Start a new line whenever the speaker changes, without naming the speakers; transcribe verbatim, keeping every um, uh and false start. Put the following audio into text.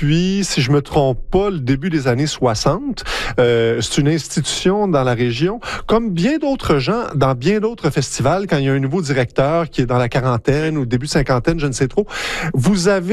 depuis, si je me trompe pas, le début des années soixante. Euh, c'est une institution dans la région. Comme bien d'autres gens, dans bien d'autres festivals, quand il y a un nouveau directeur qui est dans la quarantaine ou début cinquantaine, je ne sais trop, vous avez